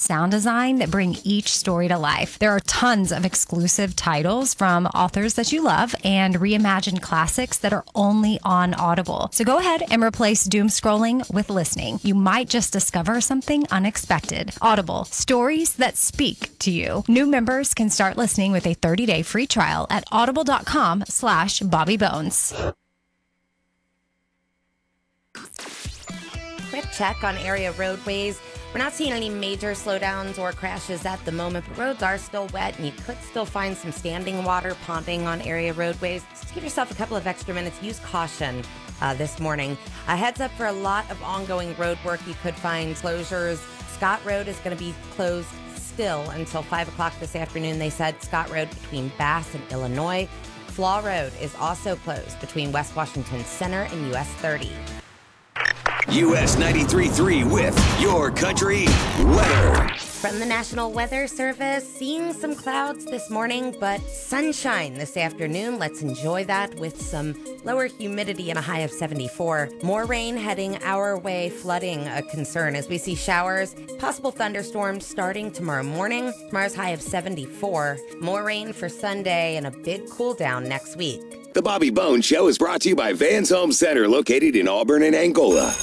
sound design that bring each story to life. There are tons of exclusive titles from authors that you love and reimagined classics that are only on Audible. So go ahead and replace doom scrolling with listening. You might just discover something unexpected. Audible, stories that speak to you. New members can start listening with a 30-day free trial at audible.com/BobbyBones. Quick check on area roadways. We're not seeing any major slowdowns or crashes at the moment, but roads are still wet and you could still find some standing water ponding on area roadways. Just give yourself a couple of extra minutes. Use caution this morning. A heads up for a lot of ongoing road work. You could find closures. Scott Road is going to be closed still until 5 o'clock this afternoon. They said Scott Road between Bass and Illinois. Flaw Road is also closed between West Washington Center and US 30. US 93.3 with Your Country Weather. From the National Weather Service, seeing some clouds this morning, but sunshine this afternoon. Let's enjoy that with some lower humidity and a high of 74. More rain heading our way, flooding a concern as we see showers, possible thunderstorms starting tomorrow morning. Tomorrow's high of 74. More rain for Sunday and a big cool down next week. The Bobby Bones Show is brought to you by Vans Home Center, located in Auburn and Angola.